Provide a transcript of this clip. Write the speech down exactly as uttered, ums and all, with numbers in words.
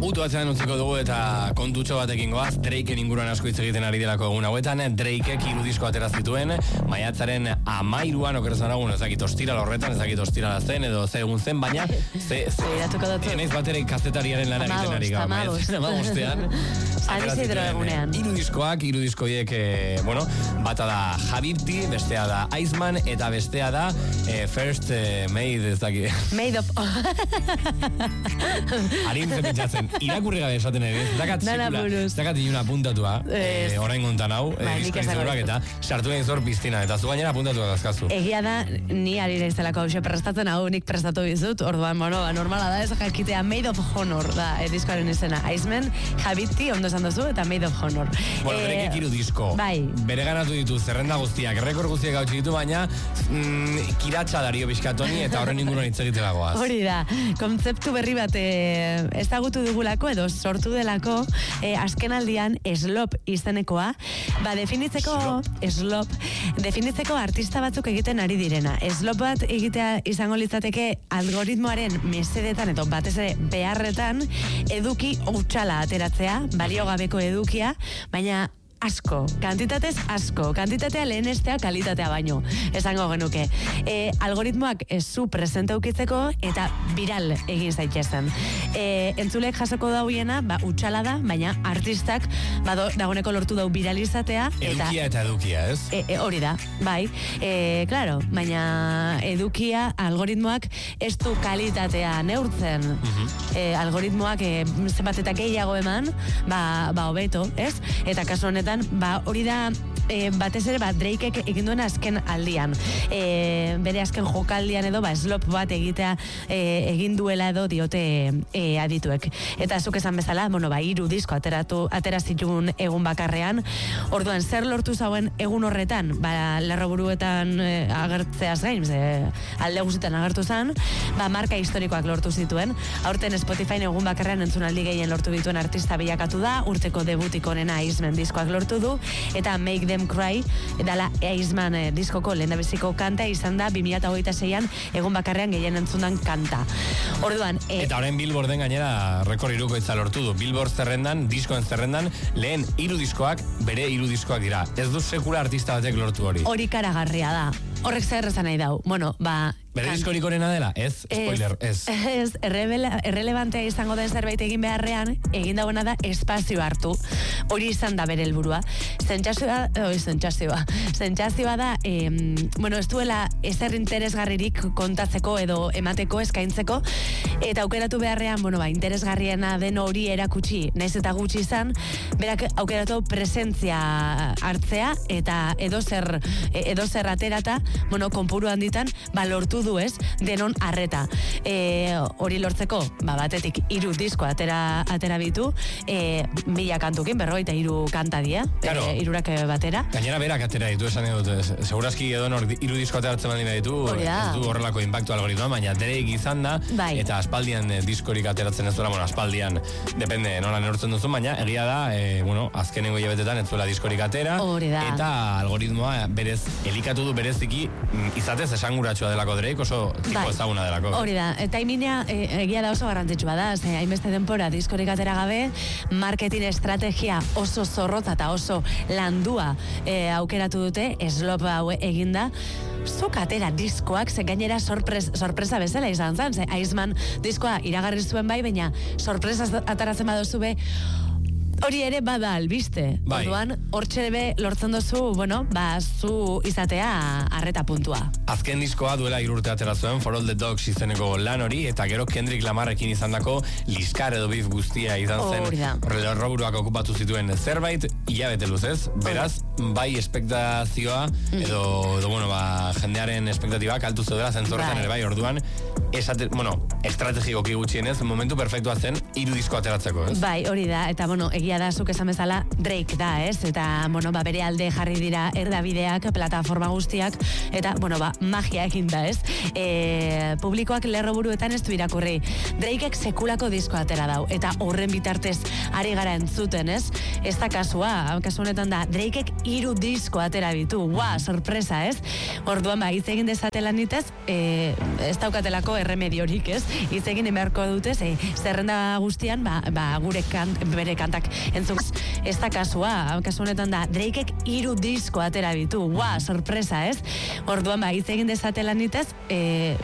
Utu atzean utziko dugu eta kontutxo batekin goaz, Drakeen inguruan asko hitz egiten ari delako egun hauetan, Drakeek hiru disko atera zituen, maiatzaren amairuan okerezan agun, ez dakit ostiral horretan, ez dakit ostirala zen, edo ze egun zen, baina, ze, ze, enaiz batera kazetariaren lan egiten ari gaur, maiatzaren amabostean, ari zidro egunean. Hiru diskoak, hiru diskoiek, eh, bueno, bata da Habibti, bestea da Iceman, eta bestea da eh, First eh, Made, ez dakit. Made of... Harin zepentsatzen. Irakurri gabe esaten ere, ez dakat sekula, ez dakat inuna puntatua, eh, orain gontan hau, eh, diskoizurak eta sartu egin zor piztina, eta zu gainera puntatuak dazkazu. Egia da, ni ari naiztelako hause prestatzen hau, nik prestatu bizut, orduan, bueno, normala da, ez jakitea Made of Honor da, eh, diskoaren izena, Iceman, Habibti, ondo esan duzu, eta Made of Honor. Bueno, eh, berekik hiru disko, bai. Bere ganatu ditu, zerrenda guztiak, rekord guztiak gautsi ditu, baina mm, kiratxa dario bizkatoni, eta horren inguruan hitz egitera goaz. Hori da, kontzeptu berri bat eh, ezagutu dugulako, edo sortu delako, eh, azken aldian Slop izenekoa, ba definitzeko Slop, definitzeko artista batzuk egiten ari direna. Slop bat egitea izango litzateke algoritmoaren mesedetan edo batez ere beharretan eduki hutsala ateratzea, baliogabeko edukia, baina asko, kantitatez asko, kantitatea lehenestea kalitatea baino, esango genuke. E, algoritmoak ez zu presente ukitzeko eta viral egin zaitxezen. E, entzulek jasoko dauiena, ba, utxala da, baina artistak ba, do, dagoneko lortu dau viralizatea. Eta, edukia eta edukia, ez? E, e, hori da, bai. E, claro, baina edukia, algoritmoak ez du kalitatea neurtzen. Uh-huh. e, algoritmoak e, zenbat eta gehiago eman, ba, ba hobeto, ez? Eta kasu honetan, ba, hori da e, batez ere bat Drakeek egin duen azken aldian. E, bere azken jokaldian edo ba, slop bat egitea e, egin duela edo diote e, adituek. Eta zuk esan bezala, bueno, ba, hiru disko ateratu, atera zituen egun bakarrean. Orduan, zer lortu zauen egun horretan? Ba, lerroburuetan e, agertzeaz gain, ze, alde guztietan agertu zen, ba, marka historikoak lortu zituen. Aurten Spotify egun bakarrean entzunaldi gehien lortu dituen artista bilakatu da, urteko debutik onena Iceman diskoak lortu du, eta Make Them Cry, dala Iceman eh, diskoko lehendabiziko kanta izan da bi mila hogeita seian egun bakarrean gehien entzundan kanta. Orduan... E... Eta horren Billboarden gainera rekord hirukoitza lortu du. Billboard zerrendan, diskoen zerrendan, lehen hiru diskoak bere hiru diskoak dira. Ez du sekula artista batek lortu hori. Hori karagarria da. Horrek zer esan nahi dau. Bueno, ba... Bere diskorik onena dela? Ez, spoiler, ez. Ez, errelevantea izango den zerbait egin beharrean, egin dauena da espazio hartu. Hori izan da bere helburua. Zentzazioa, oi, zentzazioa. Zentzazioa da, eh, bueno, ez duela ezer interesgarririk kontatzeko edo emateko, eskaintzeko, eta aukeratu beharrean, bueno, ba, interesgarriena den hori erakutsi, naiz eta gutxi izan, berak aukeratu presentzia hartzea, eta edozer, edozer aterata, bueno, konpuru handitan, ba, lortu du ez, denon arreta. E, hori lortzeko, ba, batetik hiru disko atera, atera bitu, e, mila kantukin, berrogeita hiru kanta dia, claro. e, hirurak batera. Gainera berak atera ditu, esan edut, segurazki edo nor hiru disko ateratzen bandina ditu, ez du horrelako impactu algoritmoa, baina Drake izan da, bai. Eta aspaldian diskorik ateratzen ez duela, bueno, aspaldian, depende nola neurtzen duzu, baina egia da, e, bueno, azkenengo hilabetetan ez duela diskorik atera, eta algoritmoa berez, elikatu du bereziki, izatez esanguratsua delako Drake, oso tipo bai. Ezaguna delako. Hori da, eta iminea e, egia da oso garrantzitsua da, ze hainbeste denpora diskorik atera gabe, marketing estrategia oso zorrotza eta oso landua e, aukeratu dute, Slop hau eginda, zuk atera diskoak, ze gainera sorpres, sorpresa bezala izan zen, ze Iceman diskoa iragarri zuen bai, baina sorpresa ataratzen baduzu be, hori ere bada albiste. Bai. Orduan, hortxe be lortzen duzu, bueno, ba, zu izatea arreta puntua. Azken diskoa duela irurte atera zuen, For All the Dogs izeneko lan hori, eta gero Kendrick Lamarrekin izandako liskar edo bif guztia izan zen. Horrela roburuak okupatu zituen zerbait, hilabete luzez, beraz, bai espektazioa, edo, edo bueno, ba, jendearen espektatibak altu zeudela zentzorretan ere bai, orduan, esate, bueno, estrategikoki gutxienez, momentu perfektua zen, hiru disko ateratzeko, ez? Bai, hori da, eta bueno, egia egia da, zuk esan bezala, Drake da, ez? Eta, bueno, ba, bere alde jarri dira erdabideak, plataforma guztiak, eta, bueno, ba, magia egin da, ez? E, publikoak lerro buruetan ez du irakurri. Drakeek sekulako disko atera dau, eta horren bitartez ari gara entzuten, ez? Ez da kasua, kasu honetan da, Drakeek hiru disko atera ditu, ua, sorpresa, ez? Orduan, ba, hitz egin dezatela nitez, e, ez daukatelako erremediorik, ez? Hitz egin emerko dutez, e, zerrenda guztian, ba, ba gure kant, bere kantak entzuk. Ez da kasua, kasu honetan da, Drakeek hiru disko atera ditu, ua, sorpresa, ez? Orduan, ba, hitz egin dezatela nitez, e,